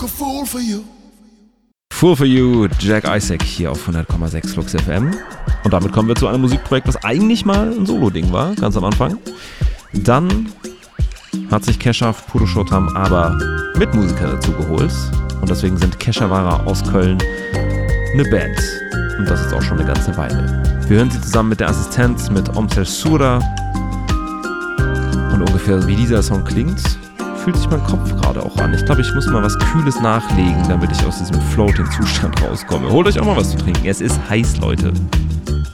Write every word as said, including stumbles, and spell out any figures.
Fool for you. Fool for You, Jack Isaac hier auf hundert Komma sechs Flux F M. Und damit kommen wir zu einem Musikprojekt, das eigentlich mal ein Solo-Ding war, ganz am Anfang. Dann hat sich Kesha Purushottam aber mit Musikern dazu geholt. Und deswegen sind Keshavara aus Köln eine Band. Und das ist auch schon eine ganze Weile. Wir hören sie zusammen mit der Assistenz, mit Omsel Sura. Und ungefähr wie dieser Song klingt, fühlt sich mein Kopf gerade auch an. Ich glaube, ich muss mal was Kühles nachlegen, damit ich aus diesem Floating-Zustand rauskomme. Holt euch auch mal was zu trinken. Es ist heiß, Leute.